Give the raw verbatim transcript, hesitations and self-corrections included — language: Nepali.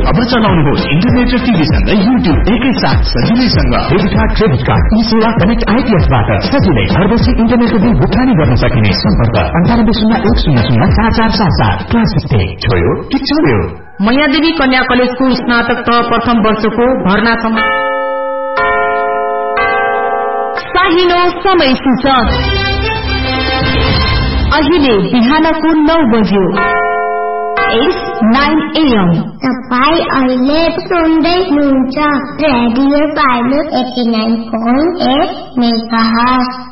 अब चलाउनुहोस् इन्टरनेट र टिभी सँगै युट्युब एकैसाथ सजिलैसँग। डेबिट कार्ड, क्रेडिट कार्ड, ई सेवा कनेक्ट आइपीएसबाट सजिलै घर बसी इन्टरनेटको बिल भुक्तानी गर्न सकिने। सम्पर्क अन्ठानब्बे शून्य एक शून्य शून्य चार चार सात सात। Classic take. छोयो कि छोयो? मयादेवी कन्या कलेजको स्नातक तह प्रथम वर्षको भर्ना समय साहिलो समय सूचक अहिले बिहानको नौ बज्यो। Nine a.m.. तपाईँ अहिले सुन्दै हुनुहुन्छ radio pilo eighty nine point at megahertz.